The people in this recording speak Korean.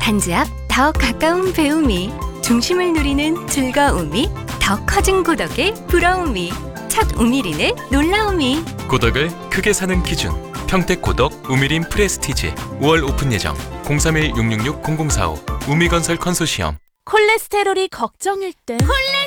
한지 앞 더 가까운 배움이, 중심을 누리는 즐거움이, 더 커진 고덕의 부러움이, 첫 우미린의 놀라움이. 고덕을 크게 사는 기준, 평택 고덕 우미린 프레스티지 5월 오픈 예정. 031-666-0045 우미건설 컨소시엄. 콜레스테롤이 걱정일 땐